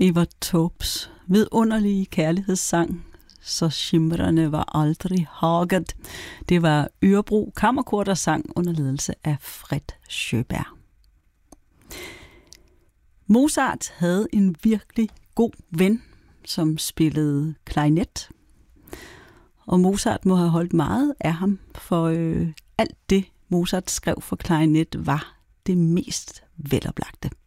Evert Taubes vidunderlige kærlighedssang, Så skimrende var aldrig haget. Det var Örebro Kammerkor, der sang under ledelse af Fred Sjöberg. Mozart havde en virkelig god ven, som spillede klarinet. Og Mozart må have holdt meget af ham, for alt det, Mozart skrev for klarinet, var det mest veloplagte.